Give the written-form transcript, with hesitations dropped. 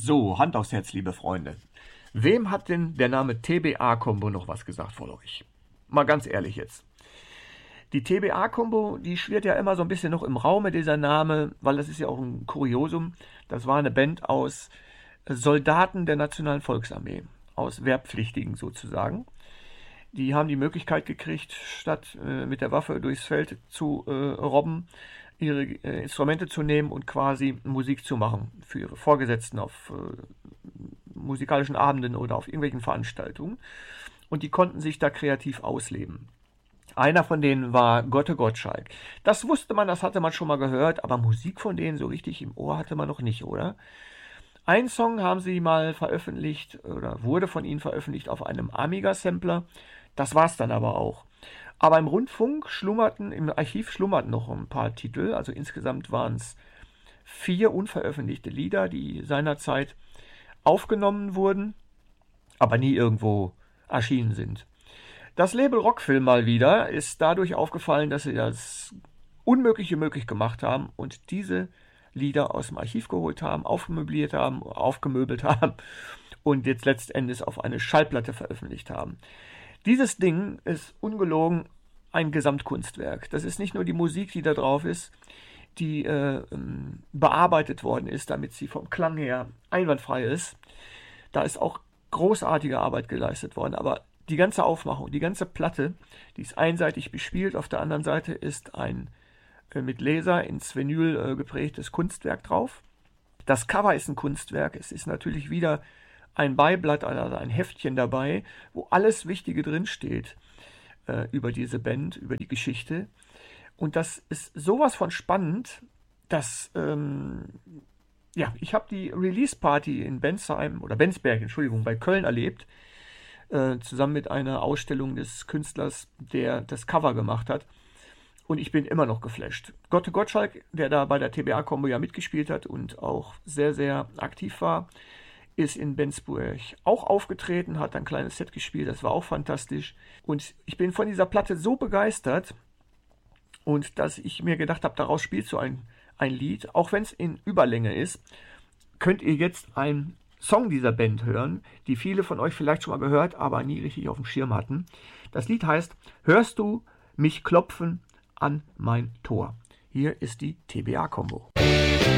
So, Hand aufs Herz, liebe Freunde. Wem hat denn der Name TBA-Combo noch was gesagt von euch? Mal ganz ehrlich jetzt. Die TBA-Combo, die schwirrt ja immer so ein bisschen noch im Raume, dieser Name, weil das ist ja auch ein Kuriosum. Das war eine Band aus Soldaten der Nationalen Volksarmee, aus Wehrpflichtigen sozusagen. Die haben die Möglichkeit gekriegt, statt mit der Waffe durchs Feld zu robben, ihre Instrumente zu nehmen und quasi Musik zu machen für ihre Vorgesetzten auf musikalischen Abenden oder auf irgendwelchen Veranstaltungen. Und die konnten sich da kreativ ausleben. Einer von denen war Gotte Gottschalk. Das wusste man, das hatte man schon mal gehört, aber Musik von denen so richtig im Ohr hatte man noch nicht, oder? Ein Song haben sie mal veröffentlicht oder wurde von ihnen veröffentlicht auf einem Amiga-Sampler. Das war's dann aber auch. Aber im Rundfunk im Archiv schlummerten noch ein paar Titel. Also insgesamt waren es 4 unveröffentlichte Lieder, die seinerzeit aufgenommen wurden, aber nie irgendwo erschienen sind. Das Label Rockfilm mal wieder ist dadurch aufgefallen, dass sie das Unmögliche möglich gemacht haben und diese Lieder aus dem Archiv geholt haben, aufgemöbelt haben und jetzt letztendlich auf eine Schallplatte veröffentlicht haben. Dieses Ding ist ungelogen ein Gesamtkunstwerk. Das ist nicht nur die Musik, die da drauf ist, die bearbeitet worden ist, damit sie vom Klang her einwandfrei ist. Da ist auch großartige Arbeit geleistet worden, aber die ganze Aufmachung, die ganze Platte, die ist einseitig bespielt. Auf der anderen Seite ist ein mit Laser ins Vinyl geprägtes Kunstwerk drauf. Das Cover ist ein Kunstwerk. Es ist natürlich wieder ein Beiblatt, also ein Heftchen dabei, wo alles Wichtige drinsteht über diese Band, über die Geschichte. Und das ist sowas von spannend, dass ich habe die Release-Party in Bensberg, bei Köln erlebt, zusammen mit einer Ausstellung des Künstlers, der das Cover gemacht hat. Und ich bin immer noch geflasht. Gotte Gottschalk, der da bei der TBA-Combo ja mitgespielt hat und auch sehr, sehr aktiv war, ist in Bensburg auch aufgetreten, hat ein kleines Set gespielt, das war auch fantastisch. Und ich bin von dieser Platte so begeistert, und dass ich mir gedacht habe, daraus spielst du ein Lied, auch wenn es in Überlänge ist, könnt ihr jetzt einen Song dieser Band hören, die viele von euch vielleicht schon mal gehört, aber nie richtig auf dem Schirm hatten. Das Lied heißt Hörst du mich klopfen an mein Tor. Hier ist die TBA-Combo.